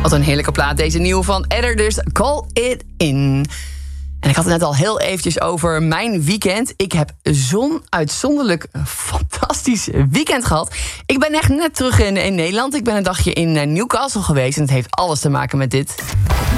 Wat een heerlijke plaat, deze nieuwe van Edder, dus Call It In. En ik had het net al heel eventjes over mijn weekend. Ik heb zo'n uitzonderlijk fantastisch weekend gehad. Ik ben echt net terug in Nederland. Ik ben een dagje in Newcastle geweest en het heeft alles te maken met dit.